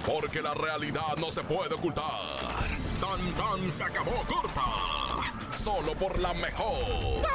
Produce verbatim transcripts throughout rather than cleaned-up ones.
porque la realidad no se puede ocultar. Tan Tan se acabó corta, solo por la mejor.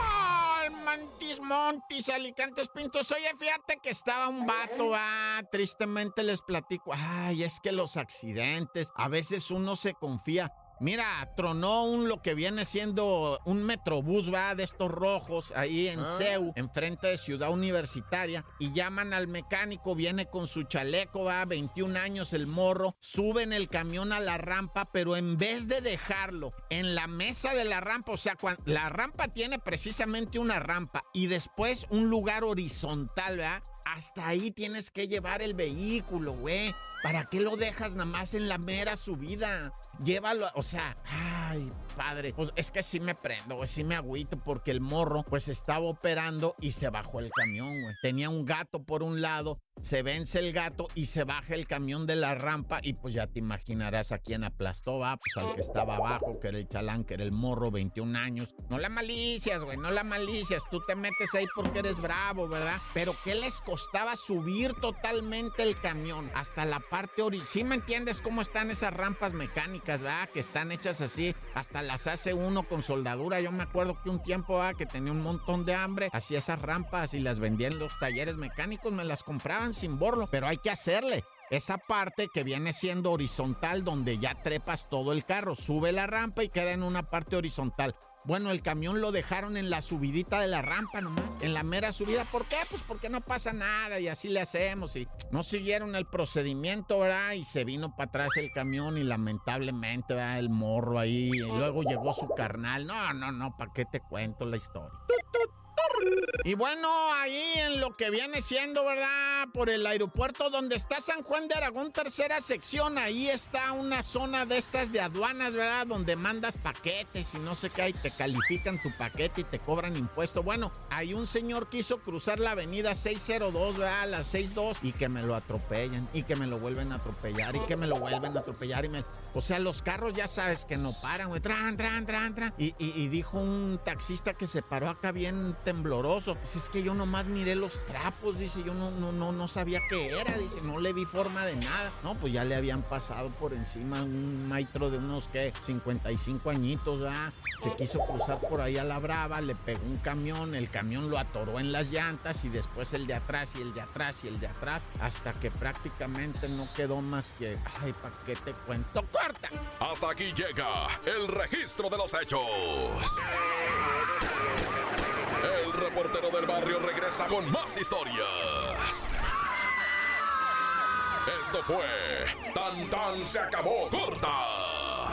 Mantis, Montis, Alicantes, Pintos. Oye, fíjate que estaba un vato, ah, tristemente les platico. Ay, es que los accidentes, a veces uno se confía. Mira, tronó un lo que viene siendo un metrobús, va, de estos rojos, ahí en ¿Ah? C E U, enfrente de Ciudad Universitaria, y llaman al mecánico, viene con su chaleco, va, veintiún años el morro, suben el camión a la rampa, pero en vez de dejarlo en la mesa de la rampa, o sea, cuando, la rampa tiene precisamente una rampa, y después un lugar horizontal, ¿verdad? Hasta ahí tienes que llevar el vehículo, güey. ¿Para qué lo dejas nada más en la mera subida? Llévalo, o sea, ay, padre. Pues es que sí me prendo, güey, sí me agüito porque el morro, pues, estaba operando y se bajó el camión, güey. Tenía un gato por un lado, se vence el gato y se baja el camión de la rampa y pues ya te imaginarás a quién aplastó, va, pues al que estaba abajo, que era el chalán, que era el morro, veintiún años. No la malicias, güey, no la malicias. Tú te metes ahí porque eres bravo, ¿verdad? Pero ¿qué les costaba subir totalmente el camión hasta la parte original? ¿Sí me entiendes cómo están esas rampas mecánicas, verdad? Que están hechas así, hasta las hace uno con soldadura. Yo me acuerdo que un tiempo, ¿verdad?, que tenía un montón de hambre, hacía esas rampas y las vendía en los talleres mecánicos, me las compraban sin borlo, pero hay que hacerle esa parte que viene siendo horizontal, donde ya trepas todo el carro, sube la rampa y queda en una parte horizontal. Bueno, el camión lo dejaron en la subidita de la rampa nomás, en la mera subida. ¿Por qué? Pues porque no pasa nada y así le hacemos. Y no siguieron el procedimiento, ¿verdad? Y se vino para atrás el camión y lamentablemente, ¿verdad?, el morro ahí. Y luego llegó su carnal. No, no, no, ¿para qué te cuento la historia? ¡Tut, tut! Y bueno, ahí en lo que viene siendo, ¿verdad?, por el aeropuerto donde está San Juan de Aragón, tercera sección, ahí está una zona de estas de aduanas, ¿verdad?, donde mandas paquetes y no sé qué, y te califican tu paquete y te cobran impuesto. Bueno, hay un señor quiso cruzar la avenida seiscientos dos, ¿verdad?, a las seis dos, y que me lo atropellan, y que me lo vuelven a atropellar, y que me lo vuelven a atropellar, y me... O sea, los carros ya sabes que no paran, güey, tran, tran, tran, tran, y, y, y dijo un taxista que se paró acá bien tembloroso. Pues es que yo nomás miré los trapos, dice, yo no, no, no, no sabía qué era, dice, no le vi forma de nada. No, pues ya le habían pasado por encima un maestro de unos, ¿qué?, cincuenta y cinco añitos, ¿verdad? Se quiso cruzar por ahí a la brava, le pegó un camión, el camión lo atoró en las llantas y después el de atrás y el de atrás y el de atrás, hasta que prácticamente no quedó más que, ay, ¿para qué te cuento? ¡Corta! Hasta aquí llega el registro de los hechos. El reportero del barrio regresa con más historias. Esto fue Tan Tan se acabó corta.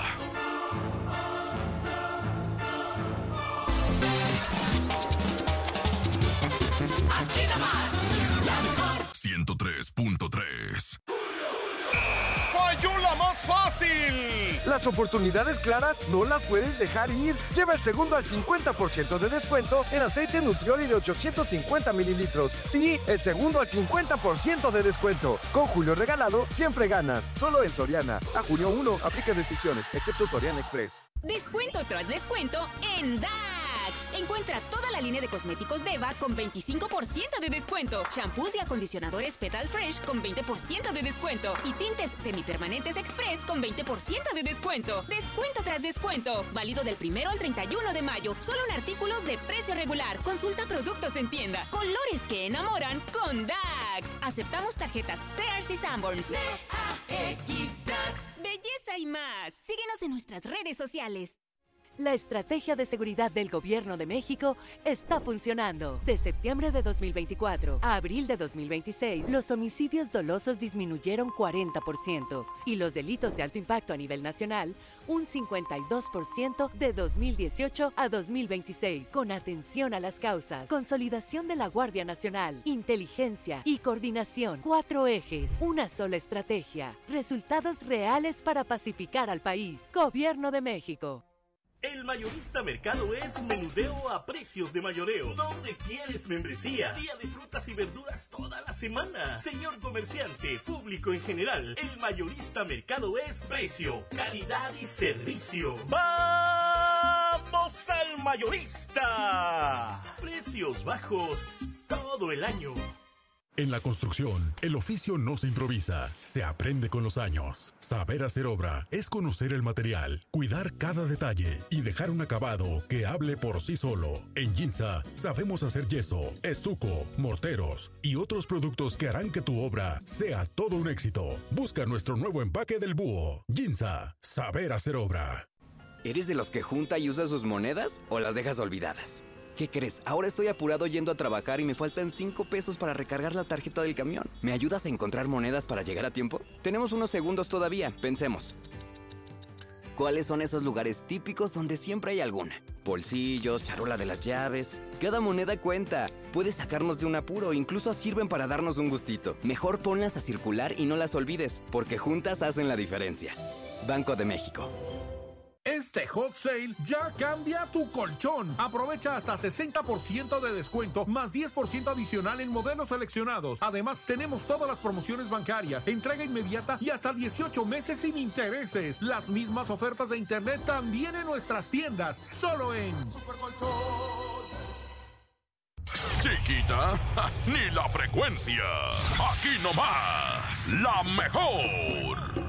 Aquí nomás, la mejor. ciento tres punto tres. ¡Falló la más fácil! Las oportunidades claras no las puedes dejar ir. Lleva el segundo al cincuenta por ciento de descuento en aceite Nutrioli de ochocientos cincuenta mililitros. Sí, el segundo al cincuenta por ciento de descuento. Con Julio Regalado, siempre ganas. Solo en Soriana. A junio uno, aplica restricciones, excepto Soriana Express. Descuento tras descuento en D A X. Encuentra toda la línea de cosméticos Deva con veinticinco por ciento de descuento. Shampoos y acondicionadores Petal Fresh con veinte por ciento de descuento. Y tintes semipermanentes Express con veinte por ciento de descuento. Descuento tras descuento. Válido del primero al treinta y uno de mayo. Solo en artículos de precio regular. Consulta productos en tienda. Colores que enamoran con D A X. Aceptamos tarjetas Sears y Sanborns. D A X D A X. Belleza y más. Síguenos en nuestras redes sociales. La estrategia de seguridad del Gobierno de México está funcionando. De septiembre de dos mil veinticuatro a abril de dos mil veintiséis, los homicidios dolosos disminuyeron cuarenta por ciento y los delitos de alto impacto a nivel nacional un cincuenta y dos por ciento de dos mil dieciocho a dos mil veintiséis. Con atención a las causas, consolidación de la Guardia Nacional, inteligencia y coordinación. Cuatro ejes, una sola estrategia. Resultados reales para pacificar al país. Gobierno de México. El Mayorista Mercado es menudeo a precios de mayoreo. ¿Dónde quieres membresía? Día de frutas y verduras toda la semana. Señor comerciante, público en general, el Mayorista Mercado es precio, calidad y servicio. ¡Vamos al Mayorista! Precios bajos todo el año. En la construcción, el oficio no se improvisa, se aprende con los años. Saber hacer obra es conocer el material, cuidar cada detalle y dejar un acabado que hable por sí solo. En Ginza sabemos hacer yeso, estuco, morteros y otros productos que harán que tu obra sea todo un éxito. Busca nuestro nuevo empaque del búho. Ginza, saber hacer obra. ¿Eres de los que junta y usa sus monedas o las dejas olvidadas? ¿Qué crees? Ahora estoy apurado yendo a trabajar y me faltan cinco pesos para recargar la tarjeta del camión. ¿Me ayudas a encontrar monedas para llegar a tiempo? Tenemos unos segundos todavía, pensemos. ¿Cuáles son esos lugares típicos donde siempre hay alguna? Bolsillos, charola de las llaves. Cada moneda cuenta. Puede sacarnos de un apuro, incluso sirven para darnos un gustito. Mejor ponlas a circular y no las olvides, porque juntas hacen la diferencia. Banco de México. Este hot sale ya cambia tu colchón. Aprovecha hasta sesenta por ciento de descuento más diez por ciento adicional en modelos seleccionados. Además, tenemos todas las promociones bancarias, entrega inmediata y hasta dieciocho meses sin intereses. Las mismas ofertas de internet también en nuestras tiendas, solo en Chiquita, ni la frecuencia. Aquí nomás, la mejor.